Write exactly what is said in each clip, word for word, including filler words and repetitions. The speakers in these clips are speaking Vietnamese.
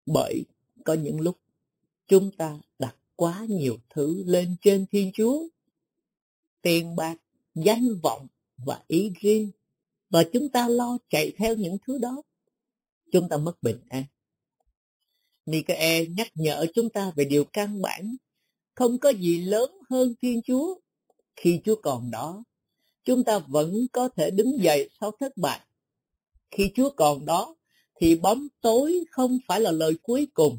Bởi có những lúc chúng ta đặt quá nhiều thứ lên trên Thiên Chúa, tiền bạc, danh vọng và ý riêng, và chúng ta lo chạy theo những thứ đó, chúng ta mất bình an. Mica-e nhắc nhở chúng ta về điều căn bản, không có gì lớn hơn Thiên Chúa. Khi Chúa còn đó, chúng ta vẫn có thể đứng dậy sau thất bại. Khi Chúa còn đó, thì bóng tối không phải là lời cuối cùng.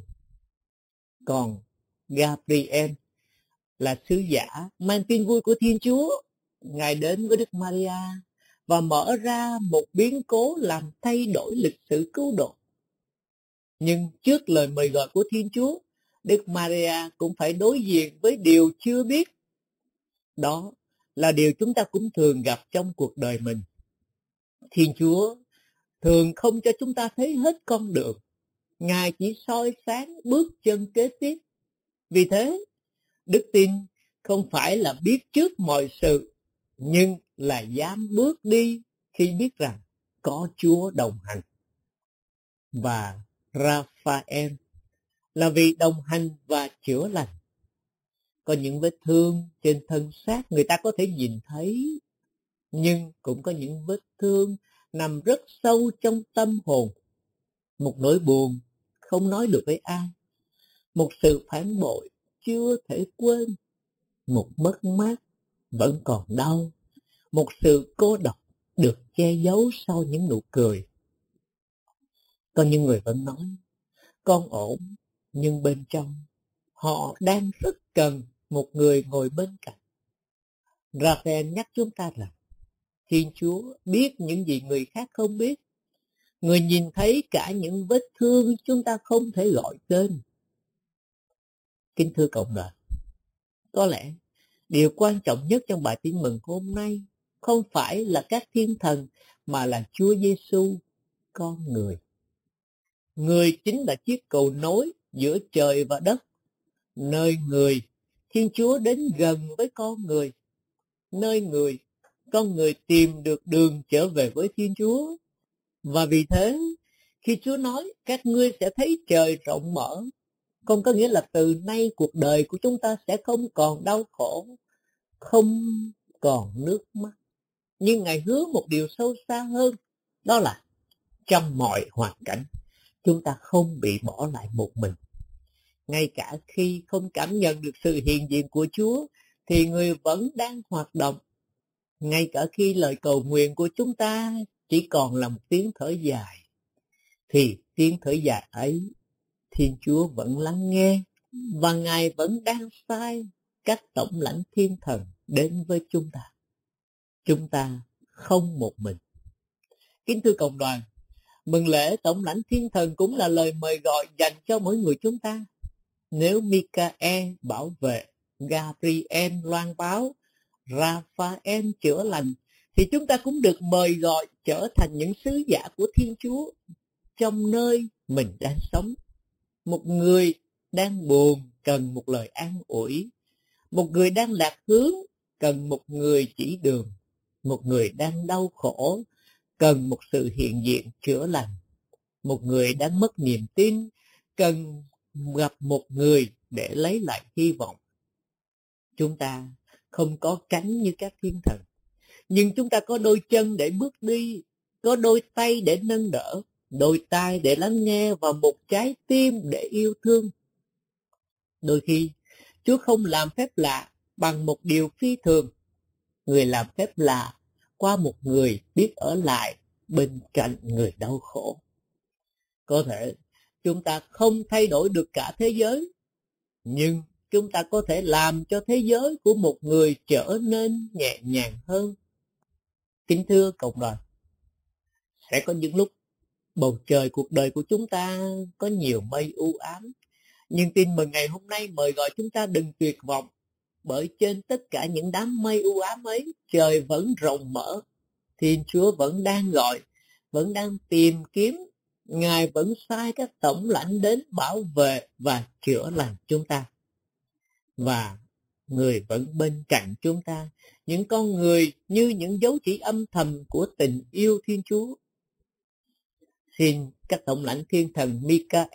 Còn Gabriel là sứ giả mang tin vui của Thiên Chúa. Ngài đến với Đức Maria và mở ra một biến cố làm thay đổi lịch sử cứu độ. Nhưng trước lời mời gọi của Thiên Chúa, Đức Maria cũng phải đối diện với điều chưa biết. Đó là điều chúng ta cũng thường gặp trong cuộc đời mình. Thiên Chúa thường không cho chúng ta thấy hết con đường. Ngài chỉ soi sáng bước chân kế tiếp. Vì thế, đức tin không phải là biết trước mọi sự, nhưng là dám bước đi khi biết rằng có Chúa đồng hành. Và Raphael là vị đồng hành và chữa lành. Có những vết thương trên thân xác người ta có thể nhìn thấy, nhưng cũng có những vết thương nằm rất sâu trong tâm hồn. Một nỗi buồn không nói được với ai, một sự phản bội chưa thể quên, một mất mát vẫn còn đau, một sự cô độc được che giấu sau những nụ cười. Có những người vẫn nói, con ổn, nhưng bên trong họ đang rất cần một người ngồi bên cạnh. Raphael nhắc chúng ta rằng, Thiên Chúa biết những gì người khác không biết. Người nhìn thấy cả những vết thương chúng ta không thể gọi tên. Kính thưa cộng đoàn, có lẽ điều quan trọng nhất trong bài tin mừng hôm nay không phải là các thiên thần, mà là Chúa Giêsu, con người. Người chính là chiếc cầu nối giữa trời và đất. Nơi người, Thiên Chúa đến gần với con người. Nơi người, con người tìm được đường trở về với Thiên Chúa. Và vì thế, khi Chúa nói các ngươi sẽ thấy trời rộng mở, không có nghĩa là từ nay cuộc đời của chúng ta sẽ không còn đau khổ, không còn nước mắt. Nhưng Ngài hứa một điều sâu xa hơn, đó là trong mọi hoàn cảnh, chúng ta không bị bỏ lại một mình. Ngay cả khi không cảm nhận được sự hiện diện của Chúa, thì người vẫn đang hoạt động. Ngay cả khi lời cầu nguyện của chúng ta chỉ còn là một tiếng thở dài, thì tiếng thở dài ấy, Thiên Chúa vẫn lắng nghe, và Ngài vẫn đang sai các tổng lãnh thiên thần đến với chúng ta. Chúng ta không một mình. Kính thưa cộng đoàn, mừng lễ tổng lãnh thiên thần cũng là lời mời gọi dành cho mỗi người chúng ta. Nếu Mica-e bảo vệ, Gabriel loan báo, Raphael chữa lành, thì chúng ta cũng được mời gọi trở thành những sứ giả của Thiên Chúa trong nơi mình đang sống. Một người đang buồn cần một lời an ủi, một người đang lạc hướng cần một người chỉ đường, một người đang đau khổ cần một sự hiện diện chữa lành, một người đang mất niềm tin cần gặp một người để lấy lại hy vọng. Chúng ta không có cánh như các thiên thần, nhưng chúng ta có đôi chân để bước đi, có đôi tay để nâng đỡ, đôi tai để lắng nghe và một trái tim để yêu thương. Đôi khi, Chúa không làm phép lạ bằng một điều phi thường. Người làm phép lạ qua một người biết ở lại bên cạnh người đau khổ. Có thể chúng ta không thay đổi được cả thế giới, nhưng chúng ta có thể làm cho thế giới của một người trở nên nhẹ nhàng hơn. Kính thưa cộng đoàn, sẽ có những lúc bầu trời cuộc đời của chúng ta có nhiều mây u ám, nhưng tin mừng ngày hôm nay mời gọi chúng ta đừng tuyệt vọng, bởi trên tất cả những đám mây u ám ấy, trời vẫn rộng mở. Thiên Chúa vẫn đang gọi, vẫn đang tìm kiếm. Ngài vẫn sai các tổng lãnh đến bảo vệ và chữa lành chúng ta. Và người vẫn bên cạnh chúng ta, những con người như những dấu chỉ âm thầm của tình yêu Thiên Chúa. Xin các tổng lãnh thiên thần Mica